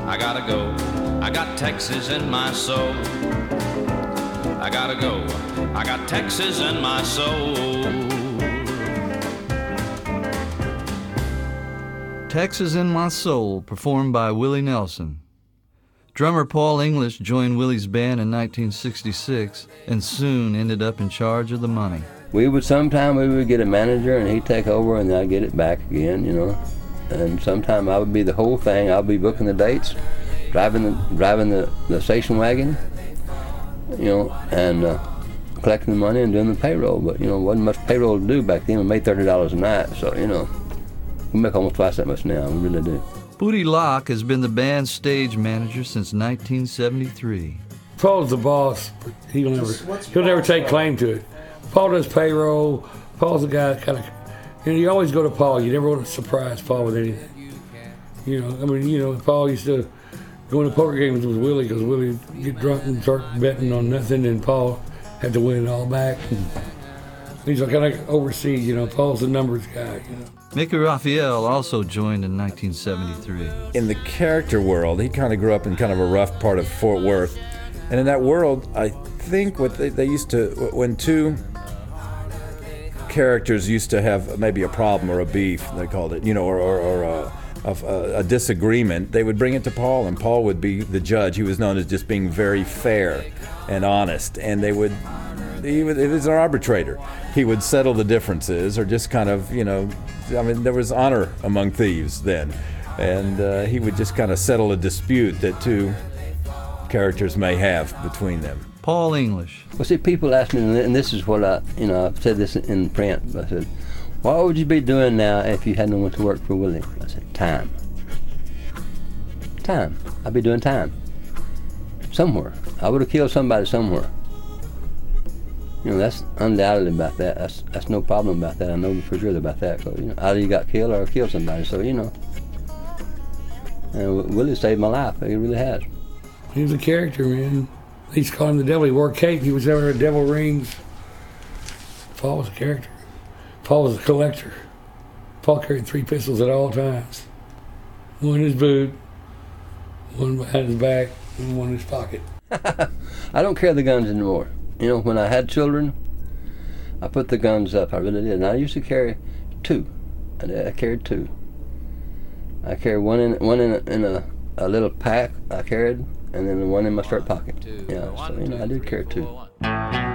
I gotta go. I got Texas in my soul. I gotta go. I got Texas in my soul. Texas in My Soul, performed by Willie Nelson. Drummer Paul English joined Willie's band in 1966 and soon ended up in charge of the money. Sometime we would get a manager and he'd take over and I'd get it back again, you know. And sometime I would be the whole thing. I'll be booking the dates, driving the station wagon, you know, and collecting the money and doing the payroll. But, you know, wasn't much payroll to do back then. We made $30 a night, so, you know. We make almost twice that much now, we really do. Booty Locke has been the band's stage manager since 1973. Paul's the boss, but he'll never take claim to it. Paul does payroll. Paul's the guy that kind of, you know, you always go to Paul. You never want to surprise Paul with anything. You know, I mean, you know, Paul used to go into poker games with Willie because Willie would get drunk and start betting on nothing, and Paul had to win it all back. He's kind of overseas, you know. Paul's the numbers guy, you know. Mickey Raphael also joined in 1973. In the character world, he kind of grew up in kind of a rough part of Fort Worth. And in that world, I think what they used to, when two characters used to have maybe a problem or a beef, they called it, you know, or a disagreement, they would bring it to Paul, and Paul would be the judge. He was known as just being very fair and honest, and he was an arbitrator. He would settle the differences, or just kind of, you know, I mean, there was honor among thieves then, and he would just kind of settle a dispute that two characters may have between them. Paul English. Well, see, people ask me, and this is what I've said this in print. I said, what would you be doing now if you hadn't went to work for Willie? I said, time. I'd be doing time. Somewhere. I would have killed somebody somewhere. You know, that's undoubtedly about that. That's no problem about that. I know for sure about that. So, you know, either you got killed or killed somebody. So, you know. And Willie saved my life. He really has. He was a character, man. They used to call him the devil. He wore a cape. He was wearing devil rings. Paul was a character. Paul was a collector. Paul carried 3 pistols at all times. One in his boot, one behind his back, and one in his pocket. I don't carry the guns anymore. You know, when I had children, I put the guns up. I really did. And I used to carry 2. I carried 2. I carried one in a little pack I carried, and then one in my shirt pocket. Yeah, so, you know, I did carry 2.